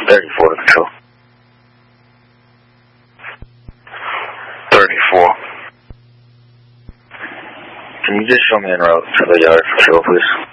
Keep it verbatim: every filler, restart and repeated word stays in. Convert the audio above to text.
thirty-four to control. thirty-four. Can you just show me en route to the yard for control, please?